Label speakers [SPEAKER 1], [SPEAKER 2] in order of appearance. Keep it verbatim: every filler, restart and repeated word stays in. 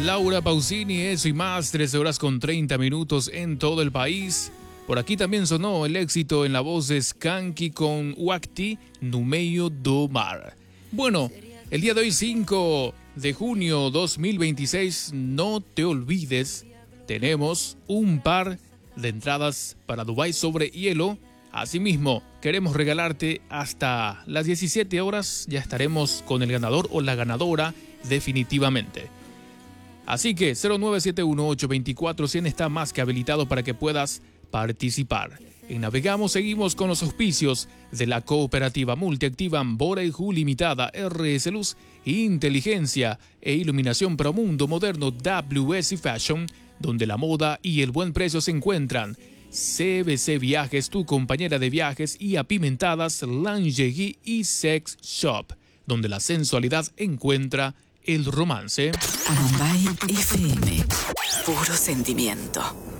[SPEAKER 1] Laura Pausini, eso y más, trece horas con treinta minutos en todo el país. Por aquí también sonó el éxito en la voz de Skanky con Wakti, No Meio do Mar. Bueno, el día de hoy, cinco de junio dos mil veintiséis, no te olvides, tenemos un par de entradas para Dubái sobre hielo. Asimismo, queremos regalarte hasta las diecisiete horas, ya estaremos con el ganador o la ganadora definitivamente. Así que cero nueve siete uno ocho dos cuatro cien está más que habilitado para que puedas participar. En Navegamos seguimos con los auspicios de la cooperativa multiactiva Ambora y Ju Limitada, R S Luz, Inteligencia e Iluminación Promundo Moderno W S Fashion, donde la moda y el buen precio se encuentran. C B C Viajes, tu compañera de viajes, y Apimentadas Lingerie y Sex Shop, donde la sensualidad encuentra el romance.
[SPEAKER 2] Bombay F M, puro sentimiento.